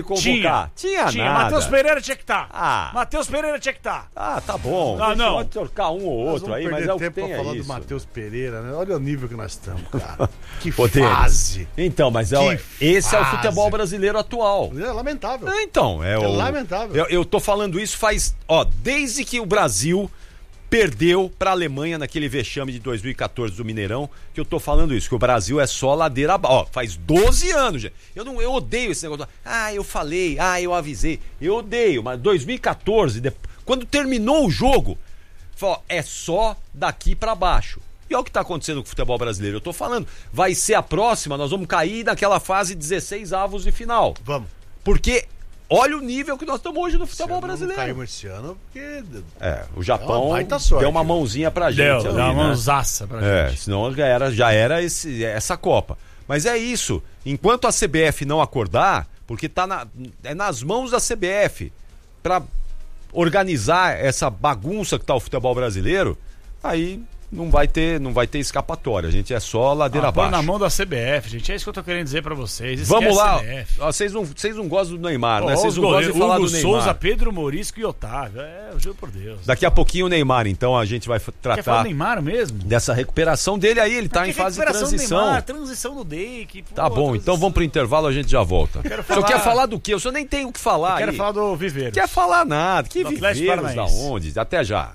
ele convocar. Tinha nada. Matheus Pereira tinha que estar. Matheus Pereira tinha que estar. Tá bom. Não. Pode trocar um ou outro aí, mas é o que tem, falar do Matheus Pereira, né? Olha o nível que nós estamos, cara. Que fase. Então, mas esse é o futebol brasileiro atual. É lamentável. Então, é lamentável. Eu tô falando isso faz, desde que o Brasil perdeu pra Alemanha naquele vexame de 2014 do Mineirão, que eu tô falando isso, que o Brasil é só ladeira abaixo. Faz 12 anos, gente. Eu odeio esse negócio. Eu falei, eu avisei. Eu odeio, mas 2014, quando terminou o jogo, é só daqui pra baixo. E olha o que tá acontecendo com o futebol brasileiro. Eu tô falando, vai ser a próxima, nós vamos cair naquela fase 16 avos de final. Vamos. Porque olha o nível que nós estamos hoje no futebol brasileiro. Não caímos esse ano porque... o Japão sorte, deu uma mãozinha pra gente. Deu uma mãozaça pra gente. Senão já era essa Copa. Mas é isso. Enquanto a CBF não acordar, porque é nas mãos da CBF pra organizar essa bagunça que tá o futebol brasileiro, aí não vai ter escapatória, gente, é só ladeira abaixo. Na mão da CBF, gente, é isso que eu tô querendo dizer pra vocês. Vamos lá, vocês não gostam do Neymar, né? Vocês não gostam de falar do Neymar. Souza, Pedro Morisco e Otávio, eu juro por Deus. Daqui a pouquinho o Neymar, então, a gente vai tratar... Quer falar do Neymar mesmo? Dessa recuperação dele aí, ele tá em fase de transição. Do Neymar, transição do Dake. Tá bom, então vamos pro intervalo, a gente já volta. O senhor quer falar do quê? O senhor nem tem o que falar aí. Quero falar do Viveiros. Quer falar nada, que Viveiros da onde? Até já.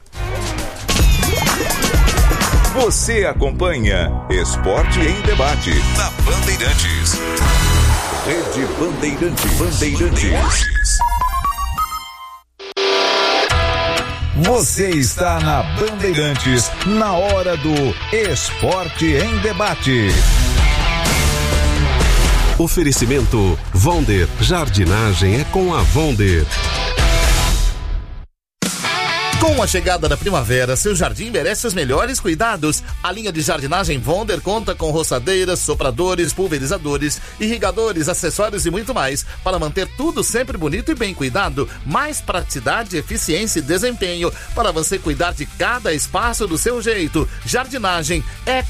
Você acompanha Esporte em Debate na Bandeirantes. Rede Bandeirantes. Você está na Bandeirantes, na hora do Esporte em Debate. Oferecimento Vonder. Jardinagem é com a Vonder. Com a chegada da primavera, seu jardim merece os melhores cuidados. A linha de jardinagem Vonder conta com roçadeiras, sopradores, pulverizadores, irrigadores, acessórios e muito mais para manter tudo sempre bonito e bem cuidado. Mais praticidade, eficiência e desempenho para você cuidar de cada espaço do seu jeito. Jardinagem é